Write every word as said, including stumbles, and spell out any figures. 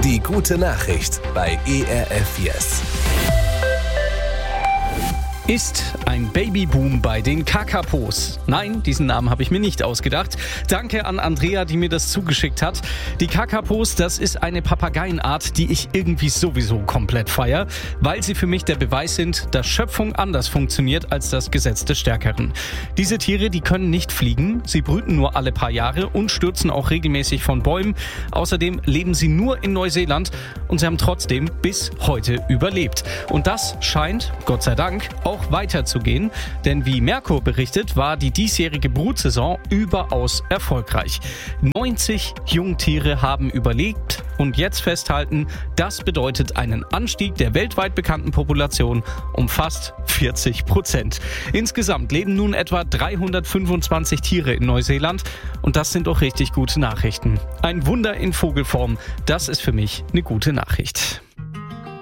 Die gute Nachricht bei E R F Yes. Ist ein Babyboom bei den Kakapos? Nein, diesen Namen habe ich mir nicht ausgedacht. Danke an Andrea, die mir das zugeschickt hat. Die Kakapos, das ist eine Papageienart, die ich irgendwie sowieso komplett feiere, weil sie für mich der Beweis sind, dass Schöpfung anders funktioniert als das Gesetz des Stärkeren. Diese Tiere, die können nicht fliegen, sie brüten nur alle paar Jahre und stürzen auch regelmäßig von Bäumen. Außerdem leben sie nur in Neuseeland und sie haben trotzdem bis heute überlebt. Und das scheint, Gott sei Dank, auch weiterzugehen, denn wie Merkur berichtet, war die diesjährige Brutsaison überaus erfolgreich. neunzig Jungtiere haben überlebt und jetzt festhalten, das bedeutet einen Anstieg der weltweit bekannten Population um fast vierzig Prozent. Insgesamt leben nun etwa dreihundertfünfundzwanzig Tiere in Neuseeland und das sind doch richtig gute Nachrichten. Ein Wunder in Vogelform, das ist für mich eine gute Nachricht.